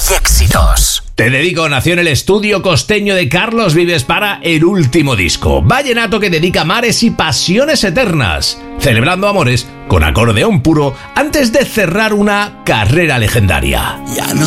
y éxitos. Te dedico nació en el estudio costeño de Carlos Vives para el último disco. Vallenato que dedica mares y pasiones eternas, celebrando amores con acordeón puro antes de cerrar una carrera legendaria. Ya no